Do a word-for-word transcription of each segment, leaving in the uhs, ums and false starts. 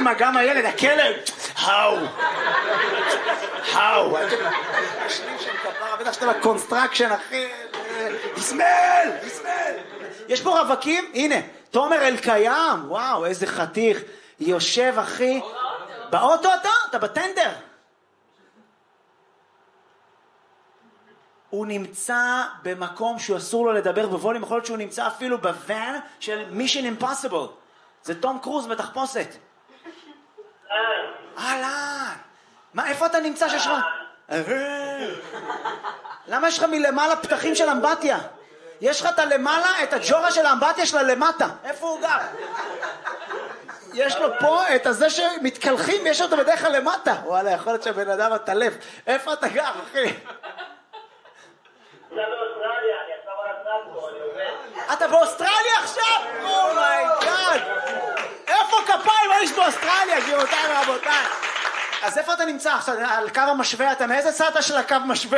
אמא, גם הילד, הכלב. האו. האו. השלים של כפרה, בטח שאתה בקונסטרקשן, אחי. יסמל, יסמל. יש פה רווקים? הנה, תומר אלקיים. וואו, איזה חתיך. יושב, אחי. באוטו אתה? אתה בטנדר. הוא נמצא במקום שהוא אסור לו לדבר בווליום, יכול להיות שהוא נמצא אפילו בוואן של Mission Impossible. זה תום קרוז בתחפושת. אהלן. מה, איפה אתה נמצא שיש לך? למה יש לך מלמעלה פתחים של אמבטיה? יש לך את הלמעלה, את הג'ורה של האמבטיה שלה למטה. איפה הוא גר? יש לו פה את הזה שמתקלחים, יש אותו בדרך כלל למטה. וואלה, יכול להיות שהבן אדם התלף. איפה אתה גר, אחי? אתה באוסטרליה עכשיו? אומייגאד! איפה כפיים האיש באוסטרליה, גבירותיי ורבותיי? אז איפה אתה נמצא עכשיו? על קו המשווה? אתה מאיזה צד של הקו משווה?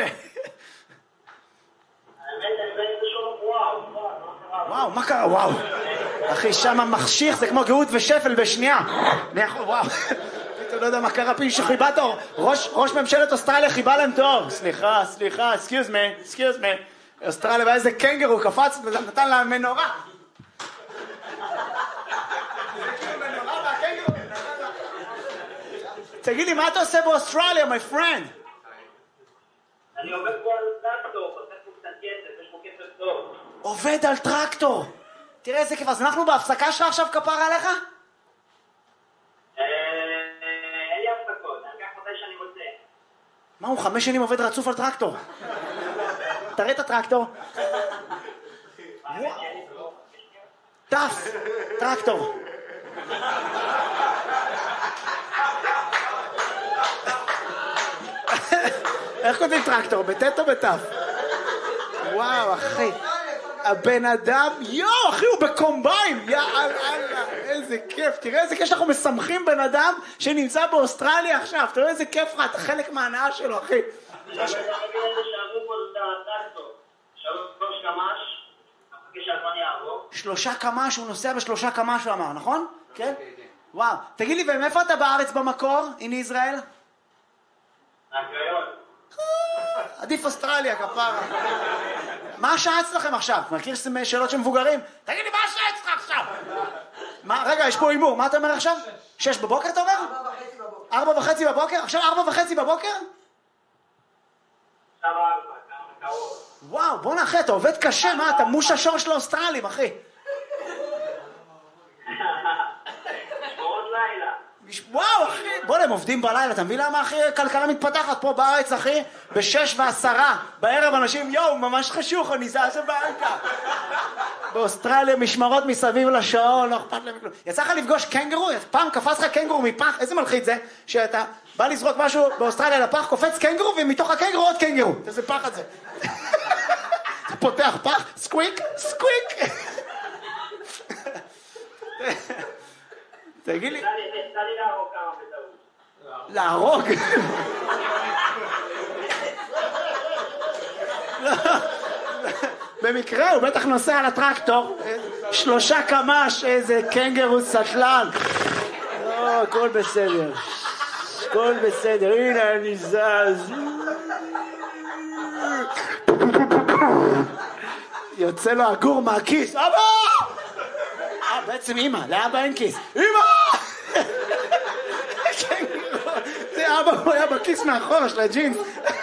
וואו, מה קרה? וואו. אחי, שם מחשיך, זה כמו גאות ושפל בשנייה. וואו. אתה לא יודע מה קרה, פי שחיבה תור. ראש ממשלת אוסטרליה חיבה להם תור. סליחה, סליחה, excuse me, excuse me. אוסטרליה, ואיזה קנגרו קפץ ונתן לה מנורה. תגיד לי, מה אתה עושה באוסטרליה, my friend? אני עובד פה על טרקטור, עושה פה קצת כסף, יש פה כסף טוב. עובד על טרקטור. תראה איזה כיף, אז אנחנו בהפסקה שלך עכשיו כפרה עליך? אין לי הפסקות, אני אקח מתי שאני רוצה. מה, הוא חמש שנים עובד רצוף על טרקטור? תראה את הטרקטור. טף, טרקטור. איך כותבים טרקטור? בטט או בטף? וואו, אחי. הבן אדם, יו, אחי, הוא בקומביין. יא אללה, איזה כיף. תראה איזה כיף שאנחנו משמחים בן אדם שנמצא באוסטרליה עכשיו. תראה איזה כיף לך, אתה חלק מההנאה שלו, אחי. שלושה קמ"ש, הוא נוסע בשלושה קמ"ש, הוא אמר, נכון? כן? וואו. תגיד לי, ומאיפה אתה בארץ במקור, in ישראל? מהקריון. עדיף אוסטרליה, כפרה. מה השעה אצלכם עכשיו? מכיר שאלות של מבוגרים? תגיד לי, מה השעה אצלך עכשיו? מה, רגע, יש פה אימור, מה אתה אומר עכשיו? שש בבוקר אתה אומר? ארבע וחצי בבוקר. ארבע וחצי בבוקר? עכשיו ארבע וחצי בבוקר? עכשיו ארבע, כמה קרוב. וואו, בוא נאחי, אתה עובד קשה, מה, אתה מוש השור של האוסטרלים, אחי. שמורות לילה. וואו, אחי, בוא, הם עובדים בלילה, אתה מבין למה, אחי, כלכלה מתפתחת פה בארץ, אחי, בשש ועשרה, בערב אנשים, יואו, ממש חשוך, אני זז בבנקה. באוסטרליה, משמרות מסביב לשעון, לא אכפת להם כלום. יצא לך לפגוש קנגרו? פעם קפץ לך קנגרו מפח, איזה מלחיץ זה, שאתה בא לזרוק משהו באוסטרליה לפח, קופץ קנגרו, ומתוך הקנגרו עוד קנגרו. איזה פח את זה. אתה פותח פח, סקוויק, סקוויק. תגיד לי... תן לי להרוג כמה בטעות. להרוג? במקרה הוא בטח נוסע על הטרקטור, שלושה קמ"ש, איזה קנגרו סטלן. לא, הכל בסדר. הכל בסדר, הנה אני זז. יוצא לו הגור מהכיס. אבא! אה, בעצם אמא, לאבא אין כיס. אמא! זה אבא, הוא היה בכיס מאחורה של הג'ינס.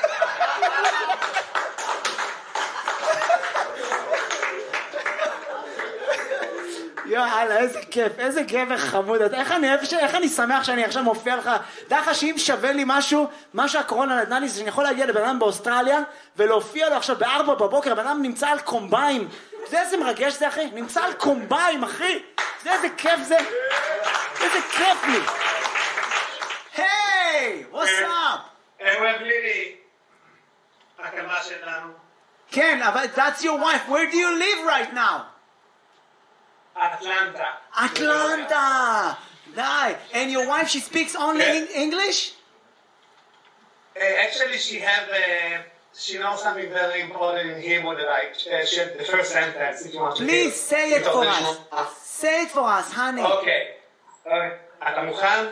יאללה, איזה כיף, איזה גבר חמוד. איך אני, איך אני שמח שאני עכשיו מופיע לך. דע לך שאם שווה לי משהו, מה שהקורונה נתנה לי, זה שאני יכול להגיע לבן אדם באוסטרליה, ולהופיע לו עכשיו בארבע בבוקר, הבן אדם נמצא על קומביים. אתה יודע איזה מרגש זה, אחי? נמצא על קומביים, אחי. אתה יודע איזה כיף זה? איזה כיף לי. היי, what's up? ערב לילי, הקמה שלנו. כן, אבל that's your wife. Where do you live right now? Atlanta. Atlanta. Nice. And your wife, she speaks only Yeah. in English? Uh, actually, she have uh, she knows something very important in Hebrew that I uh, she, the first sentence. If you want to Please hear. say it for Because us. Say it for us, honey. Okay. Okay. אתה מוכן?